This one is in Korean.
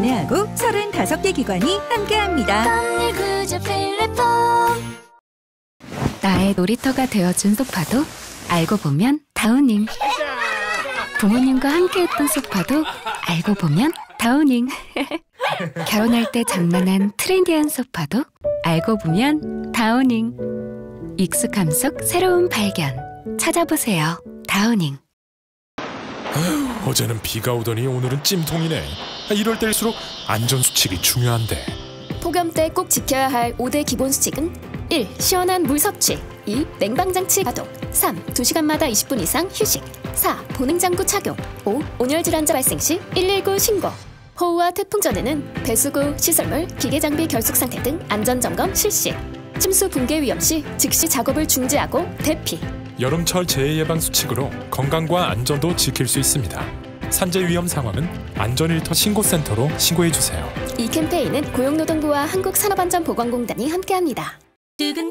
안내하고 35개 기관이 함께합니다. 나의 놀이터가 되어준 소파도 알고 보면 다우닝. 부모님과 함께했던 소파도 알고 보면 다우닝. 결혼할 때 장만한 트렌디한 소파도 알고 보면 다우닝. 익숙함 속 새로운 발견. 찾아보세요. 다우닝. 어제는 비가 오더니 오늘은 찜통이네. 이럴 때일수록 안전수칙이 중요한데. 폭염 때 꼭 지켜야 할 5대 기본 수칙은 1. 시원한 물 섭취 2. 냉방장치 가동 3. 2시간마다 20분 이상 휴식 4. 보냉장구 착용 5. 온열 질환자 발생 시 119 신고. 호우와 태풍 전에는 배수구, 시설물, 기계장비 결속 상태 등 안전점검 실시. 침수 붕괴 위험 시 즉시 작업을 중지하고 대피. 여름철 재해 예방 수칙으로 건강과 안전도 지킬 수 있습니다. 산재 위험 상황은 안전일터 신고센터로 신고해 주세요. 이 캠페인은 고용노동부와 한국산업안전보건공단이 함께합니다.